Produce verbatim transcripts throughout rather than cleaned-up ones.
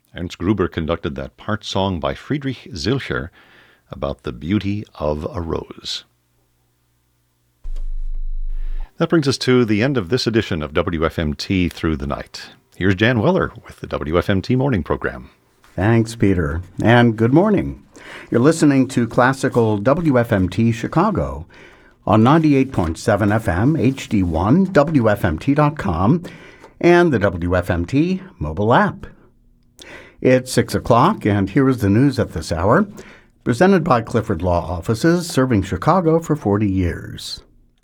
Ernst Gruber conducted that part song by Friedrich Zilcher about the beauty of a rose. That brings us to the end of this edition of W F M T Through the Night. Here's Jan Weller with the W F M T Morning Program. Thanks, Peter, and good morning. You're listening to Classical W F M T Chicago on ninety-eight point seven F M, H D one, W F M T dot com, and the W F M T mobile app. It's six o'clock, and here is the news at this hour, presented by Clifford Law Offices, serving Chicago for forty years.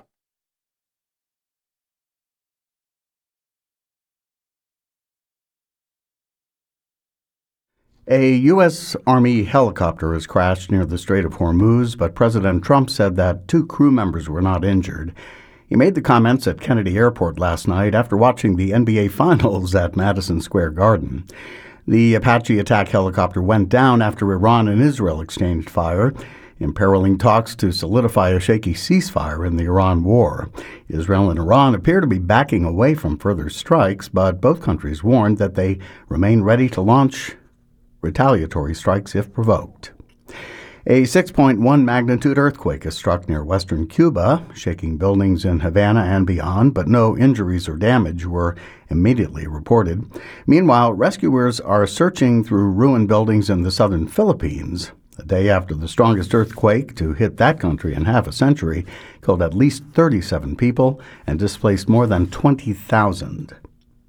A U S. Army helicopter has crashed near the Strait of Hormuz, but President Trump said that two crew members were not injured. He made the comments at Kennedy Airport last night after watching the N B A Finals at Madison Square Garden. The Apache attack helicopter went down after Iran and Israel exchanged fire, imperiling talks to solidify a shaky ceasefire in the Iran war. Israel and Iran appear to be backing away from further strikes, but both countries warned that they remain ready to launch retaliatory strikes if provoked. A six point one magnitude earthquake has struck near western Cuba, shaking buildings in Havana and beyond, but no injuries or damage were immediately reported. Meanwhile, rescuers are searching through ruined buildings in the southern Philippines. The day after the strongest earthquake to hit that country in half a century killed at least thirty-seven people and displaced more than twenty thousand.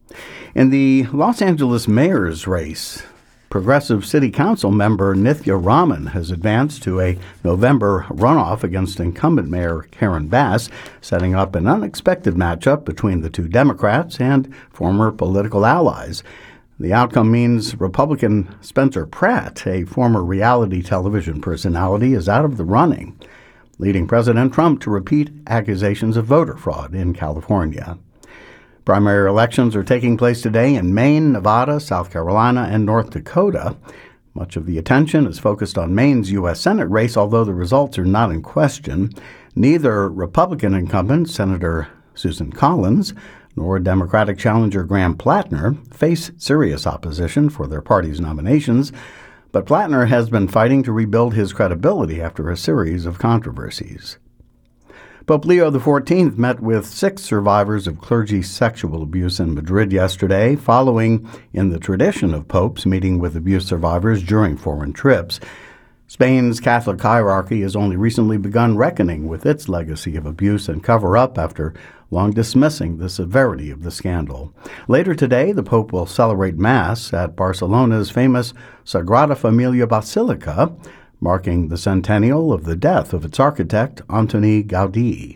In the Los Angeles mayor's race, Progressive City Council member Nithya Raman has advanced to a November runoff against incumbent Mayor Karen Bass, setting up an unexpected matchup between the two Democrats and former political allies. The outcome means Republican Spencer Pratt, a former reality television personality, is out of the running, leading President Trump to repeat accusations of voter fraud in California. Primary elections are taking place today in Maine, Nevada, South Carolina, and North Dakota. Much of the attention is focused on Maine's U S. Senate race, although the results are not in question. Neither Republican incumbent, Senator Susan Collins, nor Democratic challenger Graham Plattner face serious opposition for their party's nominations, but Plattner has been fighting to rebuild his credibility after a series of controversies. Pope Leo the fourteenth met with six survivors of clergy sexual abuse in Madrid yesterday, following in the tradition of popes meeting with abuse survivors during foreign trips. Spain's Catholic hierarchy has only recently begun reckoning with its legacy of abuse and cover-up after long dismissing the severity of the scandal. Later today, the Pope will celebrate Mass at Barcelona's famous Sagrada Familia Basilica, marking the centennial of the death of its architect, Antoni Gaudí.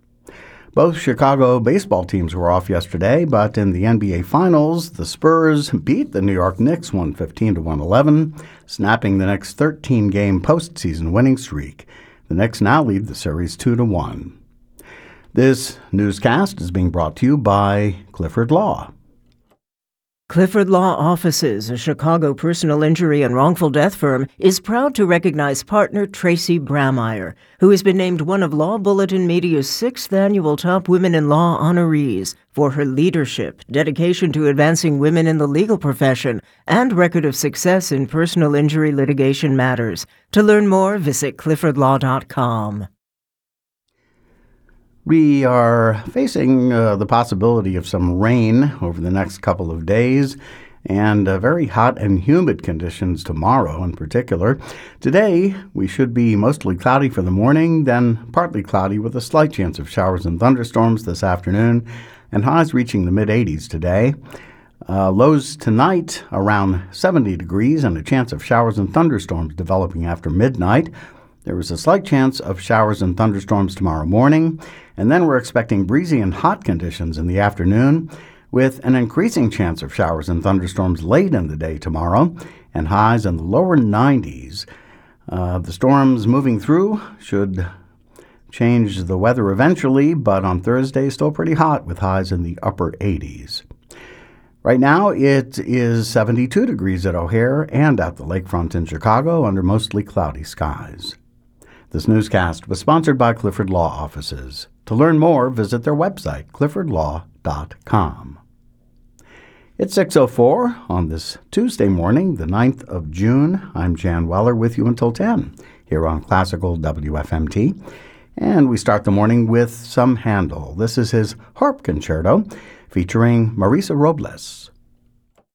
Both Chicago baseball teams were off yesterday, but in the N B A Finals, the Spurs beat the New York Knicks one fifteen to one eleven, snapping the Knicks' thirteen-game postseason winning streak. The Knicks now lead the series two to one. This newscast is being brought to you by Clifford Law. Clifford Law Offices, a Chicago personal injury and wrongful death firm, is proud to recognize partner Tracy Brameyer, who has been named one of Law Bulletin Media's sixth annual Top Women in Law honorees for her leadership, dedication to advancing women in the legal profession, and record of success in personal injury litigation matters. To learn more, visit clifford law dot com. We are facing uh, the possibility of some rain over the next couple of days and uh, very hot and humid conditions tomorrow in particular. Today, we should be mostly cloudy for the morning, then partly cloudy with a slight chance of showers and thunderstorms this afternoon, and highs reaching the mid eighties today. Uh, lows tonight around seventy degrees and a chance of showers and thunderstorms developing after midnight. There is a slight chance of showers and thunderstorms tomorrow morning, and then we're expecting breezy and hot conditions in the afternoon, with an increasing chance of showers and thunderstorms late in the day tomorrow, and highs in the lower nineties. Uh, the storms moving through should change the weather eventually, but on Thursday, still pretty hot with highs in the upper eighties. Right now, it is seventy-two degrees at O'Hare and at the lakefront in Chicago under mostly cloudy skies. This newscast was sponsored by Clifford Law Offices. To learn more, visit their website, clifford law dot com. It's six oh four on this Tuesday morning, the ninth of June. I'm Jan Weller with you until ten here on Classical W F M T. And we start the morning with some Handel. This is his harp concerto featuring Marisa Robles.